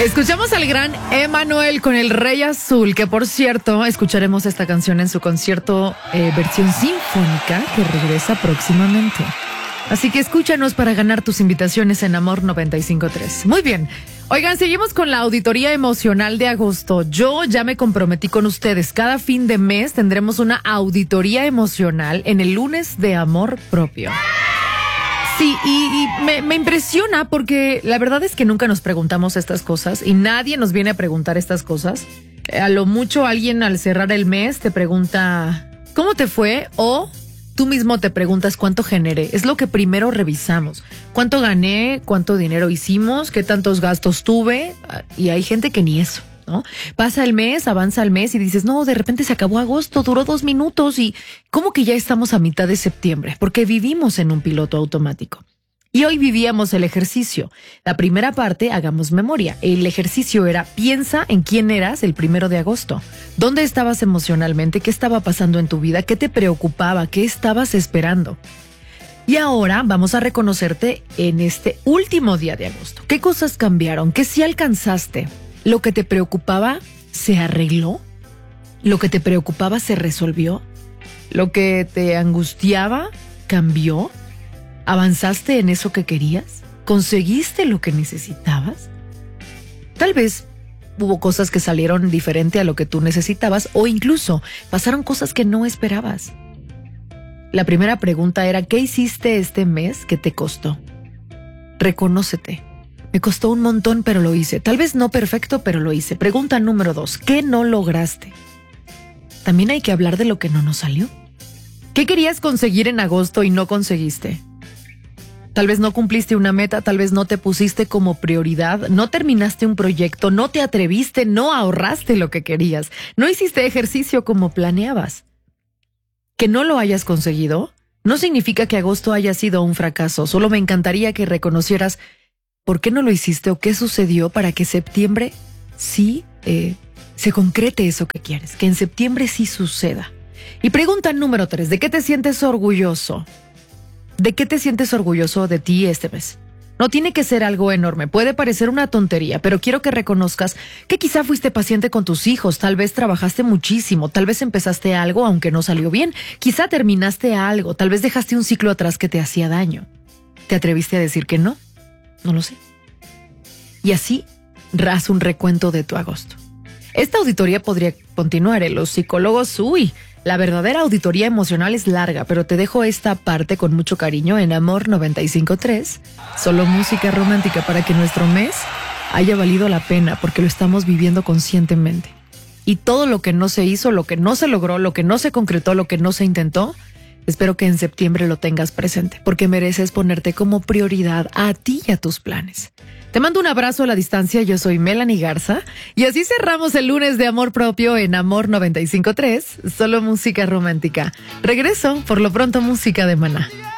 Escuchamos al gran Emanuel con El Rey Azul, que por cierto, escucharemos esta canción en su concierto versión sinfónica que regresa próximamente. Así que escúchanos para ganar tus invitaciones en Amor 95.3. Muy bien. Oigan, seguimos con la auditoría emocional de agosto. Yo ya me comprometí con ustedes. Cada fin de mes tendremos una auditoría emocional en el lunes de Amor Propio. Sí, y me impresiona porque la verdad es que nunca nos preguntamos estas cosas y nadie nos viene a preguntar estas cosas. A lo mucho alguien al cerrar el mes te pregunta ¿cómo te fue? O tú mismo te preguntas cuánto generé. Es lo que primero revisamos. ¿Cuánto gané? ¿Cuánto dinero hicimos? ¿Qué tantos gastos tuve? Y hay gente que ni eso, ¿no? Pasa el mes, avanza el mes y dices, no, de repente se acabó agosto, duró 2 minutos y ¿cómo que ya estamos a mitad de septiembre? Porque vivimos en un piloto automático. Y hoy vivíamos el ejercicio. La primera parte, hagamos memoria. El ejercicio era, piensa en quién eras el 1 de agosto. ¿Dónde estabas emocionalmente? ¿Qué estaba pasando en tu vida? ¿Qué te preocupaba? ¿Qué estabas esperando? Y ahora vamos a reconocerte en este último día de agosto. ¿Qué cosas cambiaron? ¿Qué sí alcanzaste? ¿Lo que te preocupaba se arregló? ¿Lo que te preocupaba se resolvió? ¿Lo que te angustiaba cambió? ¿Avanzaste en eso que querías? ¿Conseguiste lo que necesitabas? Tal vez hubo cosas que salieron diferente a lo que tú necesitabas o incluso pasaron cosas que no esperabas. La primera pregunta era, ¿qué hiciste este mes que te costó? Reconócete. Me costó un montón, pero lo hice. Tal vez no perfecto, pero lo hice. Pregunta número 2, ¿qué no lograste? También hay que hablar de lo que no nos salió. ¿Qué querías conseguir en agosto y no conseguiste? Tal vez no cumpliste una meta, tal vez no te pusiste como prioridad, no terminaste un proyecto, no te atreviste, no ahorraste lo que querías, no hiciste ejercicio como planeabas. Que no lo hayas conseguido no significa que agosto haya sido un fracaso, solo me encantaría que reconocieras por qué no lo hiciste o qué sucedió para que septiembre sí se concrete eso que quieres, que en septiembre sí suceda. Y pregunta número 3, ¿de qué te sientes orgulloso? ¿De qué te sientes orgulloso de ti este mes? No tiene que ser algo enorme, puede parecer una tontería, pero quiero que reconozcas que quizá fuiste paciente con tus hijos, tal vez trabajaste muchísimo, tal vez empezaste algo aunque no salió bien, quizá terminaste algo, tal vez dejaste un ciclo atrás que te hacía daño. ¿Te atreviste a decir que no? No lo sé. Y así, haz un recuento de tu agosto. Esta auditoría podría continuar, los psicólogos, la verdadera auditoría emocional es larga, pero te dejo esta parte con mucho cariño en Amor 95.3. Solo música romántica para que nuestro mes haya valido la pena, porque lo estamos viviendo conscientemente. Y todo lo que no se hizo, lo que no se logró, lo que no se concretó, lo que no se intentó, espero que en septiembre lo tengas presente, porque mereces ponerte como prioridad a ti y a tus planes. Te mando un abrazo a la distancia, yo soy Melanie Garza y así cerramos el lunes de Amor Propio en Amor 95.3, solo música romántica. Regreso, por lo pronto música de Maná.